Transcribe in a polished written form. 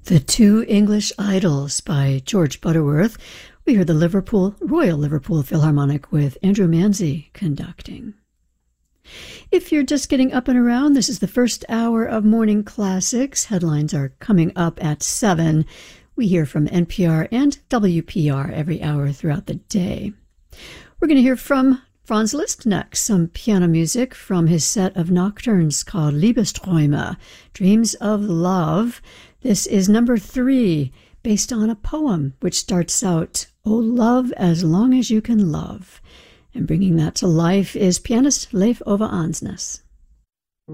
The Two English Idols by George Butterworth. We heard the Royal Liverpool Philharmonic with Andrew Manzi conducting. If you're just getting up and around, this is the first hour of Morning Classics. Headlines are coming up at 7. We hear from NPR and WPR every hour throughout the day. We're going to hear from Franz Liszt next, some piano music from his set of nocturnes called Liebesträume, Dreams of Love. This is number 3, based on a poem which starts out, "Oh, love as long as you can love." And bringing that to life is pianist Leif Ove Ansnes.